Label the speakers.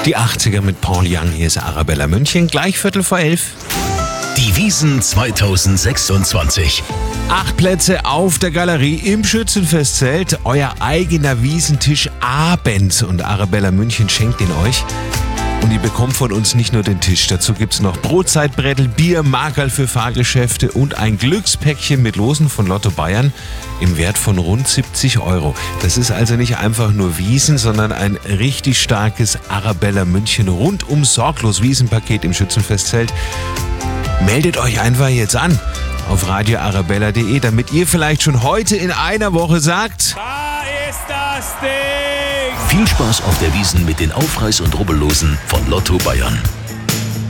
Speaker 1: Die 80er mit Paul Young, hier ist Arabella München, gleich 11:15.
Speaker 2: Die Wiesn 2026.
Speaker 1: 8 Plätze auf der Galerie im Schützenfestzelt. Euer eigener Wiesentisch abends. Und Arabella München schenkt ihn euch. Und ihr bekommt von uns nicht nur den Tisch. Dazu gibt es noch Brotzeitbrettel, Bier, Magerl für Fahrgeschäfte und ein Glückspäckchen mit Losen von Lotto Bayern im Wert von rund 70 €. Das ist also nicht einfach nur Wiesn, sondern ein richtig starkes Arabella München rundum sorglos Wiesenpaket im Schützenfestzelt. Meldet euch einfach jetzt an auf radioarabella.de, damit ihr vielleicht schon heute in einer Woche sagt:
Speaker 3: Da ist das Ding!
Speaker 2: Viel Spaß auf der Wiesn mit den Aufreiß- und Rubbellosen von Lotto Bayern.